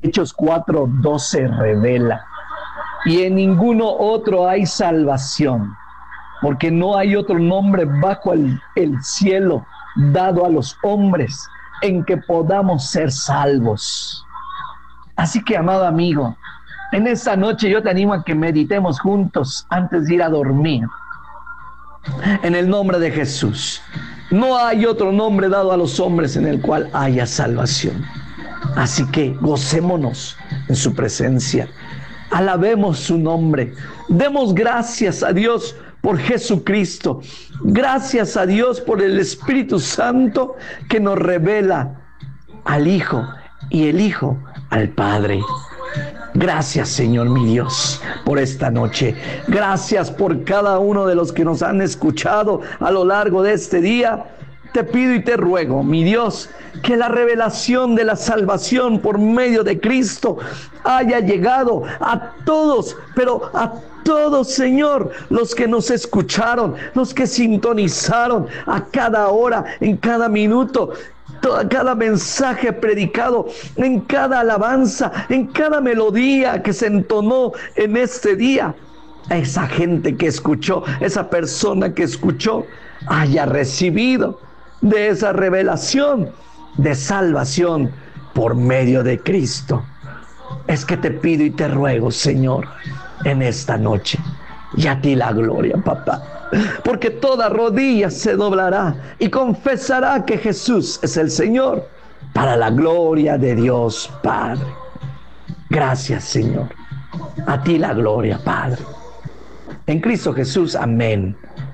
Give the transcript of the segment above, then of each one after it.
Hechos 4:12 revela: y en ninguno otro hay salvación, porque no hay otro nombre bajo el cielo dado a los hombres en que podamos ser salvos. Así que, amado amigo, en esta noche yo te animo a que meditemos juntos antes de ir a dormir. En el nombre de Jesús, no hay otro nombre dado a los hombres en el cual haya salvación. Así que gocémonos en su presencia, alabemos su nombre, demos gracias a Dios por Jesucristo, gracias a Dios por el Espíritu Santo que nos revela al Hijo y el Hijo al Padre. Gracias, Señor mi Dios, por esta noche. Gracias por cada uno de los que nos han escuchado a lo largo de este día. Te pido y te ruego, mi Dios, que la revelación de la salvación por medio de Cristo haya llegado a todos, pero a todos, Señor, los que nos escucharon, los que sintonizaron a cada hora, en cada minuto, cada mensaje predicado, en cada alabanza, en cada melodía que se entonó en este día. A esa gente que escuchó, esa persona que escuchó, haya recibido de esa revelación de salvación por medio de Cristo. Es que te pido y te ruego, Señor, en esta noche, y a ti la gloria, papá, porque toda rodilla se doblará y confesará que Jesús es el Señor, para la gloria de Dios Padre. Gracias, Señor, a ti la gloria, Padre, en Cristo Jesús, amén.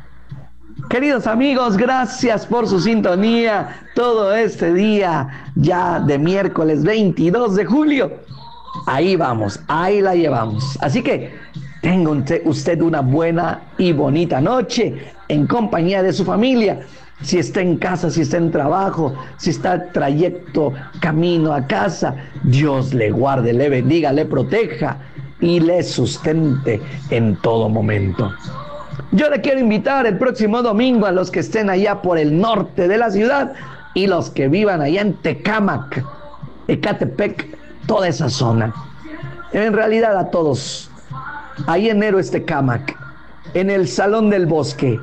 Queridos amigos, gracias por su sintonía todo este día ya de miércoles 22 de julio. Ahí vamos, ahí la llevamos. Así que tenga usted una buena y bonita noche en compañía de su familia. Si está en casa, si está en trabajo, si está trayecto camino a casa, Dios le guarde, le bendiga, le proteja y le sustente en todo momento. Yo le quiero invitar el próximo domingo a los que estén allá por el norte de la ciudad y los que vivan allá en Tecámac, Ecatepec, toda esa zona. En realidad a todos. Ahí en Héroes Tecámac, en el Salón del Bosque.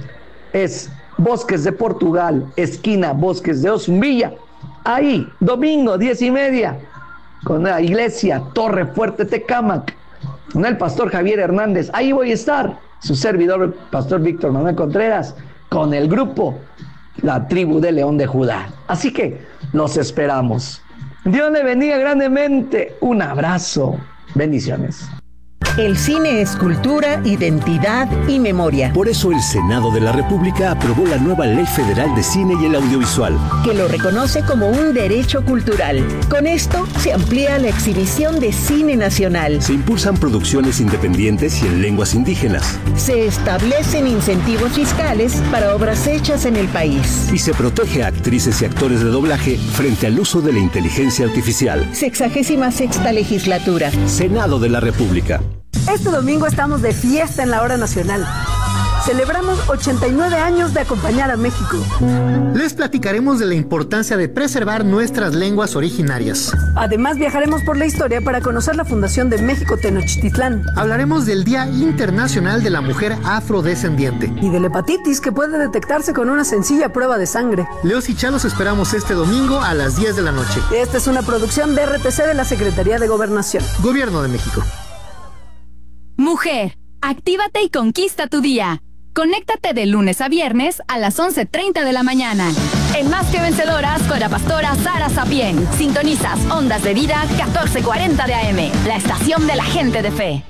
Es Bosques de Portugal, esquina Bosques de Ozumbilla. Ahí, domingo, 10:30, con la iglesia Torre Fuerte Tecámac, con el pastor Javier Hernández. Ahí voy a estar. Su servidor, el pastor Víctor Manuel Contreras, con el grupo La Tribu de León de Judá. Así que los esperamos. Dios le bendiga grandemente. Un abrazo. Bendiciones. El cine es cultura, identidad y memoria. Por eso el Senado de la República aprobó la nueva Ley Federal de Cine y el Audiovisual, que lo reconoce como un derecho cultural. Con esto se amplía la exhibición de cine nacional. Se impulsan producciones independientes y en lenguas indígenas. Se establecen incentivos fiscales para obras hechas en el país. Y se protege a actrices y actores de doblaje frente al uso de la inteligencia artificial. 66ª legislatura. Senado de la República. Este domingo estamos de fiesta en la Hora Nacional. Celebramos 89 años de acompañar a México. Les platicaremos de la importancia de preservar nuestras lenguas originarias. Además, viajaremos por la historia para conocer la fundación de México Tenochtitlán. Hablaremos del Día Internacional de la Mujer Afrodescendiente. Y de la hepatitis, que puede detectarse con una sencilla prueba de sangre. Leos y Chalos esperamos este domingo a las 10 de la noche. Esta es una producción de RTC de la Secretaría de Gobernación. Gobierno de México. Mujer, actívate y conquista tu día. Conéctate de lunes a viernes a las 11:30 de la mañana. En Más que Vencedoras con la pastora Sara Sapien. Sintonizas Ondas de Vida 1440 de AM, la estación de la gente de fe.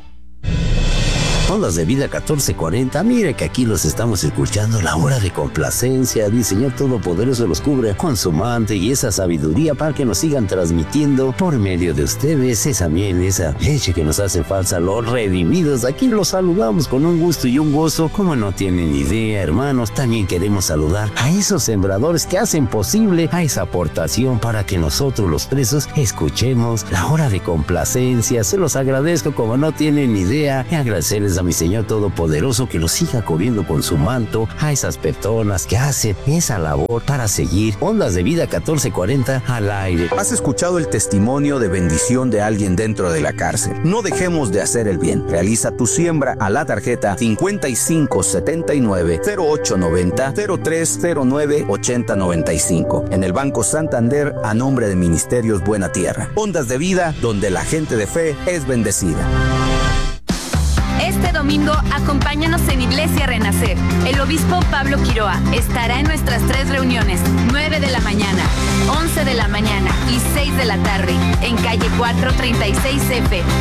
Ondas de Vida 1440, mire que aquí los estamos escuchando, la hora de complacencia. El Señor Todopoderoso los cubre con su manto y esa sabiduría para que nos sigan transmitiendo por medio de ustedes esa miel, esa leche que nos hace falta, los redimidos. Aquí los saludamos con un gusto y un gozo, como no tienen idea, hermanos. También queremos saludar a esos sembradores que hacen posible a esa aportación para que nosotros los presos escuchemos la hora de complacencia. Se los agradezco como no tienen idea y agradecerles a a mi Señor Todopoderoso que los siga cubriendo con su manto a esas personas que hacen esa labor para seguir Ondas de Vida 1440 al aire. Has escuchado el testimonio de bendición de alguien dentro de la cárcel. No dejemos de hacer el bien. Realiza tu siembra a la tarjeta 5579-0890-0309-8095 en el Banco Santander a nombre de Ministerios Buena Tierra. Ondas de Vida, donde la gente de fe es bendecida. Este domingo, acompáñanos en Iglesia Renacer. El obispo Pablo Quiroa estará en nuestras 3 reuniones, 9 de la mañana, 11 de la mañana y 6 de la tarde, en calle 436F,